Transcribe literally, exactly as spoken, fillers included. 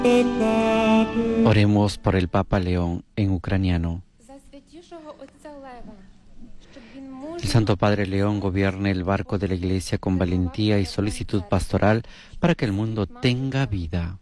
Oremos por el Papa León en ucraniano. El Santo Padre León gobierne el barco de la Iglesia con valentía y solicitud pastoral para que el mundo tenga vida.